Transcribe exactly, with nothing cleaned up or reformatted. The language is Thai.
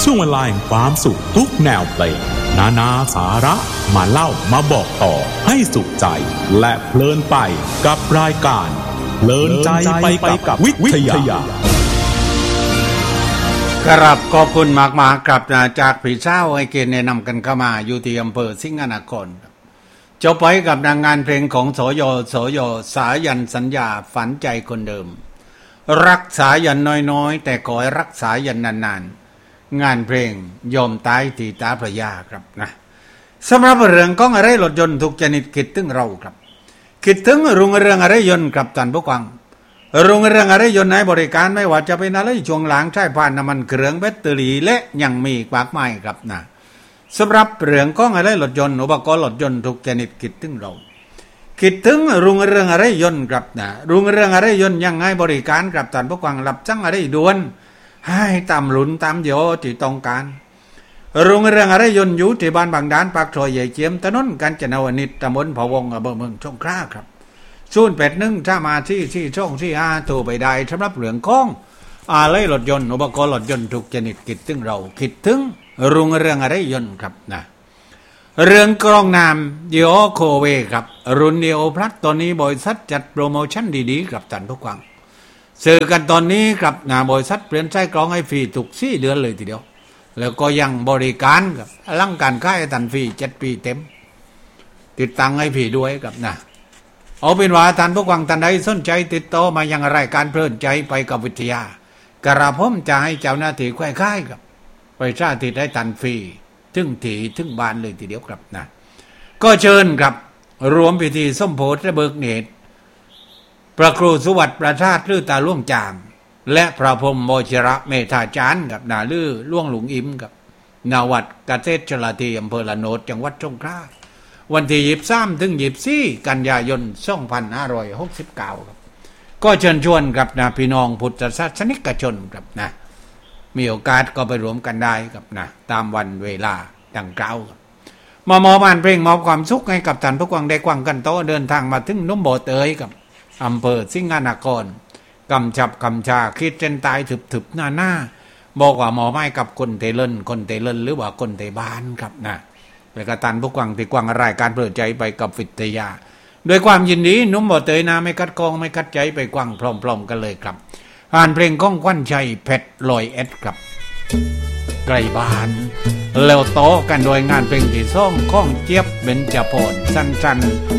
ช่วงเวลาแห่งความสุขทุกแนวเพลงนานาสาระมาเล่ามาบอกต่อให้สุขใจและเพลินไปกับรายการเพลินใจไปกับวิทยากราบขอบคุณมากๆครับจากพี่เช้าไอเกณฑ์แนะนำกันเข้ามาอยู่ที่อำเภอสิงห์นครจบไปกับนางงานเพลงของสยสยสายันสัญญาฝันใจคนเดิมรักษายันน้อยๆแต่ขอให้รักษายันนานๆงานเพลงยอมตายที่ตาพระยาครับนะสำหรับเรื่องของอะไรรถยนต์ทุกชนิดคิดถึงเราครับคิดถึงรุ่งเรืองอะไรยนต์ครับท่านผู้ฟังรุ่งเรืองอะไรยนต์ในบริการไม่ว่าจะเป็นอะไรช่วงหลังใช้ผ่านน้ำมันเครื่องแบตเตอรี่และยังมีมากมายครับนะสำหรับเรื่องของอะไรรถยนต์อุปกรณ์รถยนต์ทุกชนิดคิดถึงเราคิดถึงรุ่งเรืองอะไรยนต์ครับนะรุ่งเรืองอะไรยนต์ยังไงบริการครับท่านผู้ฟังรับสั่งอะไรด่วนให้ตามหลุนตามเดียวที่ต้องการรุ่งเรืองอะไรยนต์อยู่ที่บ้านบางดานปากซอยใหญ่เจียมถนนกาญจนวนิชตำบลพะวงอำเภอเมืองสงขลาครับศูนย์แปดหนึ่งถ้ามาที่ที่ช่องที่อาโทรไปได้สำหรับเรื่องของอะไรรถยนต์อุปกรณ์รถยนต์ทุกชนิดคิดถึงเราคิดถึงรุ่งเรืองอะไรยนต์ครับนะเรื่องกรองน้ำดีโอโคเวครับรุ่นดีโอพลัสตอนนี้บริษัทจัดโปรโมชั่นดีๆกับท่านผู้ฟังซื้อกันตอนนี้ครับนะบริษัทเปลี่ยนใช้กรองให้ฟรีทุกสี่เดือนเลยทีเดียวแล้วก็ยังบริการกับร่างการค่ายทันฟรีเจ็ดปีเต็มติดตั้งให้ฟรีด้วยครับนะเอาเป็นว่าท่านผู้ฟังท่านใดสนใจติดต่อมายังรายการเพลินใจไปกับวิทยากระผมจะให้เจ้าหน้าที่ค่ายๆกับไปชาติได้ทันฟรีถึงที่ถึงบ้านเลยทีเดียวครับนะก็เชิญครับรวมพิธีส้มโพธิ์และเบิกเนตรพระครูสุวัตประชาติลือตาล่วงจางและพระพรหมโมชิระเมธาจารย์กับนาลือล่วงหลุงอิมกับนาวัดเกษตรชลาธีอำเภอละโนดจังหวัดสงขลาวันที่ยี่สิบสามถึงยี่สิบสี่กันยายนสองพันห้าร้อยหกสิบเก้าครับก็เชิญชวนครับนะพี่น้องพุทธศาสนิกชนครับนะมีโอกาสก็ไปรวมกันได้ครับนะตามวันเวลาดังกล่าวครับมามอบานเพลงมอบความสุขให้กับท่านผู้ฟังได้ฟังกันโตเดินทางมาถึงนุ่มโบเตยกับอำเภอสิงห์นครกำชับกำชาคิดเส้นตายถึบๆหน้าหน้าบอกว่าหมอไม้กับคนเตลินคนเตลินหรือว่าคนเตบ้านครับนะแล้วก็ท่านผู้ฟังที่ฟังรายการเปิดใจไปกับวิทยาโดยความยินดีนุ่มโบเตยนะไม่คัดกองไม่คัดใจไปฟังพร้อมๆกันเลยครับอ่านเพลงก้องควันชัยเพชรลอยเอ็ดครับไกลบ้านแล้วต่อกันโดยงานเพลงที่สองของเจี๊ยบเบญจพรสั้นๆ